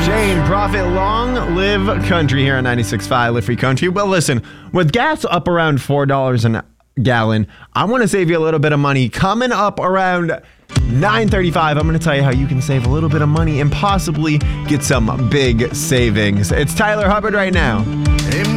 Shane, profit long, live country here on 96.5 Live Free Country. Well, listen, with gas up around $4 a gallon, I want to save you a little bit of money. Coming up around 9:35, I'm going to tell you how you can save a little bit of money and possibly get some big savings. It's Tyler Hubbard right now.